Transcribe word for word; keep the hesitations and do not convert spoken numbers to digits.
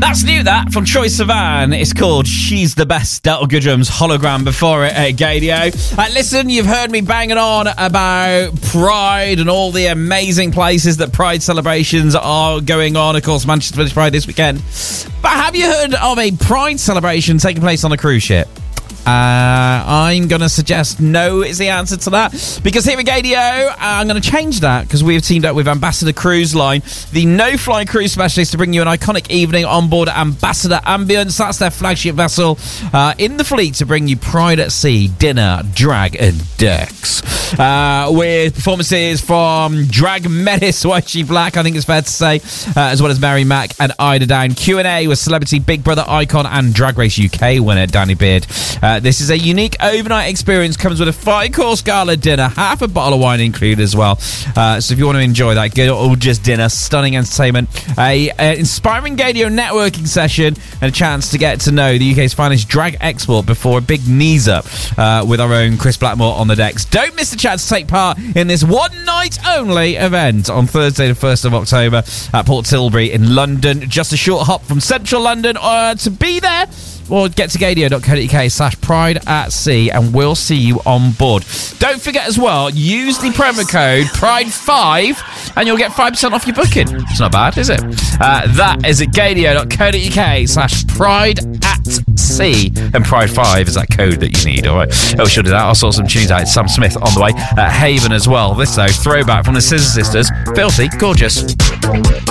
That's new, that, from Troye Sivan. It's called She's the Best. Delta Goodrum's hologram before it at Gadio. Uh, listen, you've heard me banging on about Pride and all the amazing places that Pride celebrations are going on. Of course, Manchester Village Pride this weekend. But have you heard of a Pride celebration taking place on a cruise ship? Uh, I'm going to suggest no is the answer to that, because here at Gadio, uh, I'm going to change that, because we have teamed up with Ambassador Cruise Line, the no-fly cruise specialist, to bring you an iconic evening on board Ambassador Ambience. That's their flagship vessel uh, in the fleet to bring you Pride at Sea, dinner, drag and decks. Uh, with performances from Drag Menace, Why She Black, I think it's fair to say, uh, as well as Mary Mack and Ida Down. Q and A with celebrity Big Brother icon and Drag Race U K winner Danny Beard. Uh, this is a unique overnight experience. Comes with a five-course gala dinner, half a bottle of wine included as well. Uh, so if you want to enjoy that good or just dinner, stunning entertainment, a, a inspiring Gadio networking session, and a chance to get to know the U K's finest drag export before a big knees up uh, with our own Chris Blackmore on the decks. Don't miss the chance to take part in this one-night-only event on Thursday the first of October at Port Tilbury in London. Just a short hop from central London. Uh, to be there, or get to gadio.co.uk slash pride at sea, and we'll see you on board. Don't forget as well, use the promo code pride five and you'll get five percent off your booking. It's not bad, is it? Uh, that is at gadio.co.uk slash pride at sea, and pride five is that code that you need, alright? Oh, should do that. I'll sort some tunes out. Sam Smith on the way at Haven as well. This though, throwback from the Scissor Sisters, Filthy Gorgeous.